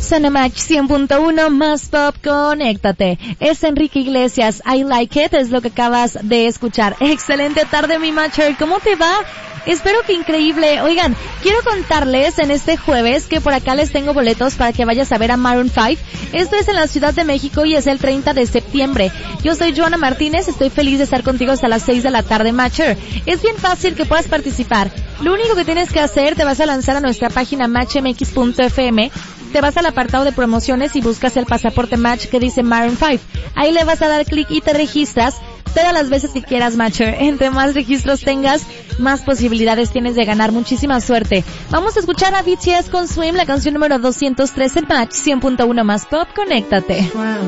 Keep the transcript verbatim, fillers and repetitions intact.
Zona Match cien punto uno más pop, conéctate. Es Enrique Iglesias, I Like It, es lo que acabas de escuchar. Excelente tarde, mi matcher, ¿cómo te va? Espero que increíble. Oigan, quiero contarles en este jueves que por acá les tengo boletos para que vayas a ver a Maroon cinco. Esto es en la Ciudad de México y es el treinta de septiembre. Yo soy Joana Martínez, estoy feliz de estar contigo hasta las seis de la tarde, matcher. Es bien fácil que puedas participar. Lo único que tienes que hacer, te vas a lanzar a nuestra página match m x punto f m, te vas al apartado de promociones y buscas el pasaporte Match que dice Maroon cinco. Ahí le vas a dar clic y te registras todas las veces que quieras, matcher. Entre más registros tengas, más posibilidades tienes de ganar. Muchísima suerte. Vamos a escuchar a B T S con Swim, la canción número doscientos trece, Match cien punto uno más pop, conéctate.